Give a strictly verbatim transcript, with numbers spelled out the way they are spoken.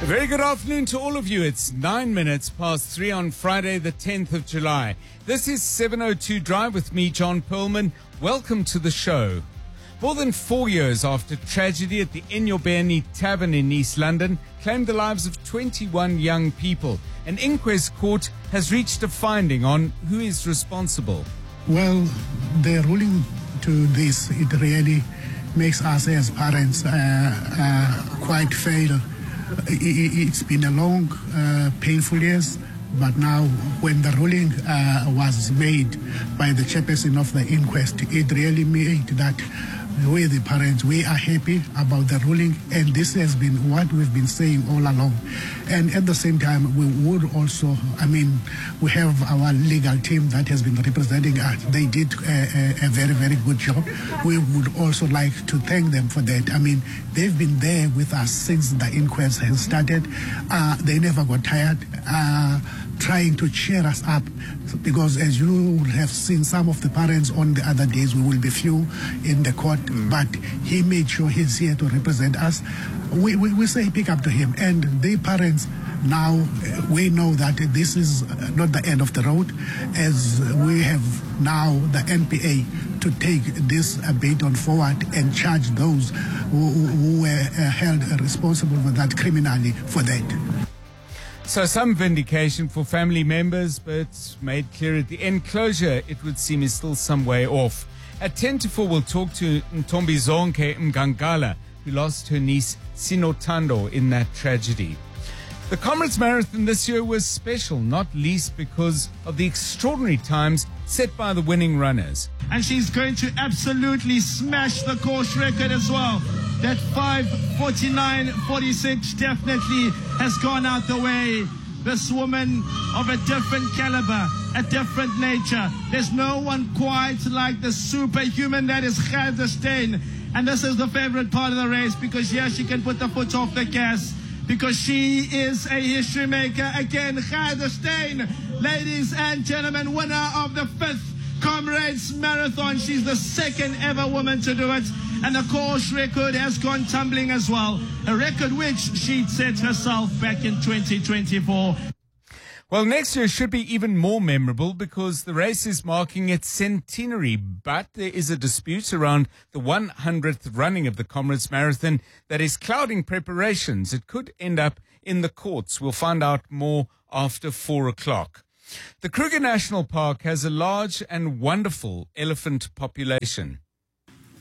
A very good afternoon to all of you. It's nine minutes past three on Friday, the tenth of July. This is seven oh two Drive with me, John Perlman. Welcome to the show. More than four years after tragedy at the Enyobeni Tavern in East London claimed the lives of twenty-one young people, an inquest court has reached a finding on who is responsible. Well, the ruling to this, it really makes us as parents uh, uh, quite fail. It's been a long, uh, painful years, but now when the ruling uh, was made by the chairperson of the inquest, it really made that we, the parents, we are happy about the ruling, and this has been what we've been saying all along. And at the same time, we would also, I mean, we have our legal team that has been representing us. They did a, a, a very, very good job. We would also like to thank them for that. I mean, they've been there with us since the inquest has started. Uh, they never got tired. Uh, trying to cheer us up, because as you would have seen some of the parents on the other days, we will be few in the court, mm. but he made sure he's here to represent us. We, we, we say pick up to him, and the parents now, we know that this is not the end of the road, as we have now the N P A to take this bit on forward and charge those who, who were held responsible for that criminally for that. So some vindication for family members, but made clear at the end, closure, it would seem, is still some way off. At ten to four, we'll talk to Ntombizonke Mgangala, who lost her niece Sinotando in that tragedy. The Comrades Marathon this year was special, not least because of the extraordinary times set by the winning runners. And she's going to absolutely smash the course record as well. That five forty-nine forty-six definitely has gone out the way. This woman of a different caliber, a different nature. There's no one quite like the superhuman that is Gert de Steen. And this is the favorite part of the race, because here she can put the foot off the gas, because she is a history maker again. Gert de Steen, ladies and gentlemen, winner of the fifth Comrades Marathon. She's the second ever woman to do it. And the course record has gone tumbling as well. A record which she'd set herself back in twenty twenty-four. Well, next year should be even more memorable because the race is marking its centenary. But there is a dispute around the one hundredth running of the Comrades Marathon that is clouding preparations. It could end up in the courts. We'll find out more after four o'clock. The Kruger National Park has a large and wonderful elephant population.